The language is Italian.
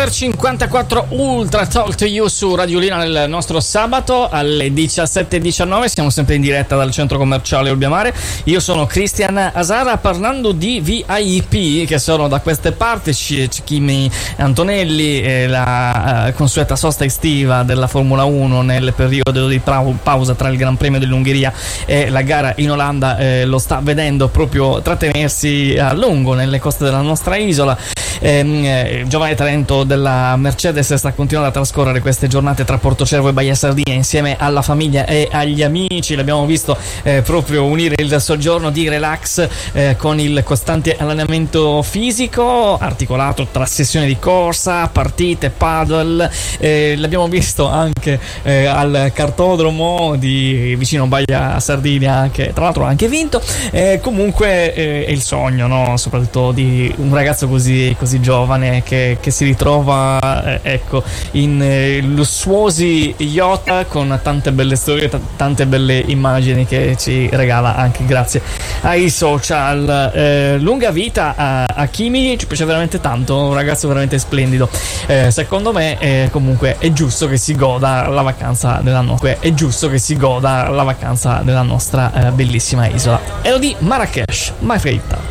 54 Ultra Talk to You su Radiolina nel nostro sabato alle 17:19. Siamo sempre in diretta dal centro commerciale Olbiamare. Io sono Cristian Asara, parlando di VIP che sono da queste parti. Kimi Antonelli, la consueta sosta estiva della Formula 1 nel periodo di pausa tra il Gran Premio dell'Ungheria e la gara in Olanda, lo sta vedendo proprio trattenersi a lungo nelle coste della nostra isola. Giovane talento della Mercedes sta continuando a trascorrere queste giornate tra Portocervo e Baia Sardinia insieme alla famiglia e agli amici. L'abbiamo visto proprio unire il soggiorno di relax con il costante allenamento fisico articolato tra sessioni di corsa, partite, paddle. L'abbiamo visto anche al cartodromo di vicino Baia Sardinia, che tra l'altro ha anche vinto. Comunque è il sogno, no? Soprattutto di un ragazzo così giovane che si ritrova ecco in lussuosi yacht con tante belle storie, tante belle immagini che ci regala anche grazie ai social. Lunga vita a Kimi, ci piace veramente tanto, un ragazzo veramente splendido. Secondo me comunque è giusto che si goda la vacanza della nostra bellissima isola. Ero di Marrakesh, mai fritta.